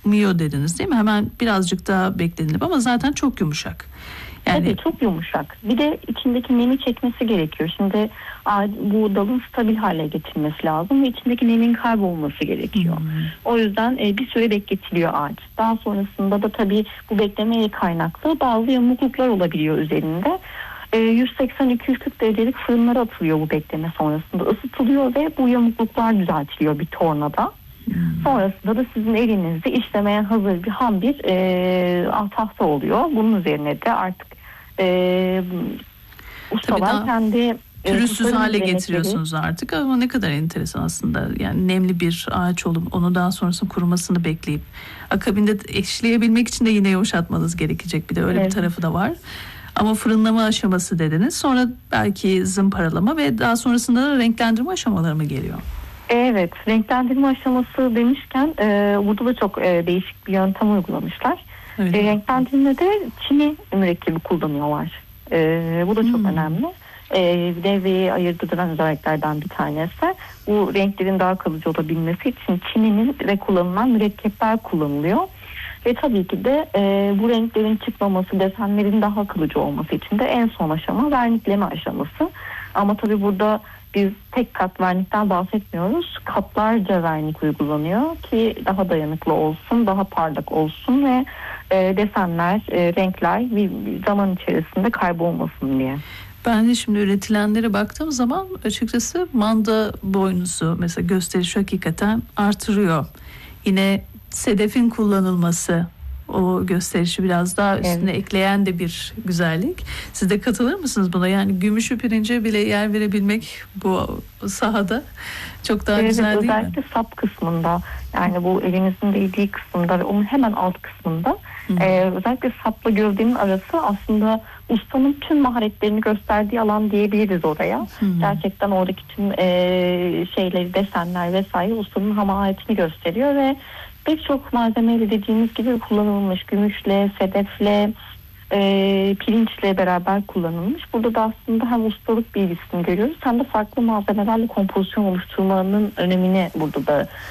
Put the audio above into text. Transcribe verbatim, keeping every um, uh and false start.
yumuşamıyor dediniz değil mi? Hemen birazcık daha beklenilip ama zaten çok yumuşak. Yani... Tabii çok yumuşak. Bir de içindeki nemi çekmesi gerekiyor. Şimdi bu dalın stabil hale getirmesi lazım ve içindeki nemin kaybolması gerekiyor. Hmm. O yüzden bir süre bekletiliyor ağaç. Daha sonrasında da tabii bu beklemeye kaynaklı bazı yamukluklar olabiliyor üzerinde. yüz seksen iki yüz kırk derecelik fırınlara atılıyor bu bekleme sonrasında. Isıtılıyor ve bu yamukluklar düzeltiliyor bir tornada. Hmm. Sonrasında da sizin elinizde işlemeye hazır bir ham bir e, tahta oluyor. Bunun üzerine de artık e, ustalar kendi pürüzsüz hale getiriyorsunuz artık ama ne kadar enteresan aslında. Yani nemli bir ağaç olup onu daha sonrasında kurumasını bekleyip akabinde eşleyebilmek için de yine yumuşatmanız gerekecek. Bir de öyle evet. bir tarafı da var. Ama fırınlama aşaması dediniz. Sonra belki zımparalama ve daha sonrasında da renklendirme aşamaları mı geliyor? Evet, renklendirme aşaması demişken e, burada da çok e, değişik bir yöntem uygulamışlar. E, renklendirmede çini mürekkebi kullanıyorlar. E, bu da çok hmm. önemli. E, devreyi ayırdıran özelliklerden bir tanesi. Bu renklerin daha kalıcı olabilmesi için çininin ve kullanılan mürekkepler kullanılıyor. Ve tabii ki de e, bu renklerin çıkmaması, desenlerin daha kalıcı olması için de en son aşama vernikleme aşaması. Ama tabii burada biz tek kat vernikten bahsetmiyoruz. Katlarca vernik uygulanıyor ki daha dayanıklı olsun, daha parlak olsun ve e, desenler, e, renkler bir, bir zaman içerisinde kaybolmasın diye. Ben de şimdi üretilenlere baktığım zaman açıkçası manda boynuzu mesela gösteriş hakikaten artırıyor. Yine sedefin kullanılması o gösterişi biraz daha üstüne evet. ekleyen de bir güzellik. Siz de katılır mısınız buna? Yani gümüşü pirince bile yer verebilmek bu sahada çok daha evet, güzel değil mi? Özellikle sap kısmında yani bu elimizin değdiği kısmında ve onun hemen alt kısmında e, özellikle sapla gövdenin arası aslında ustanın tüm maharetlerini gösterdiği alan diyebiliriz oraya. Hmm. Gerçekten oradaki tüm e, şeyleri, desenler vesaire ustanın maharetini gösteriyor ve pek çok malzemeyle dediğimiz gibi kullanılmış. Gümüşle, sedefle, e, pirinçle beraber kullanılmış. Burada da aslında hem ustalık bilgisini görüyoruz hem de farklı malzemelerle kompozisyon oluşturmanın önemini burada da